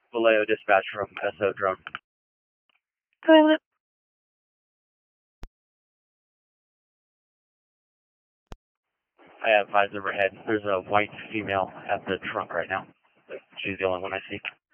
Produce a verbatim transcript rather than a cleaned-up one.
Vallejo dispatch from S O drone. Toilet. I have eyes overhead. There's a white female at the trunk right now. She's the only one I see.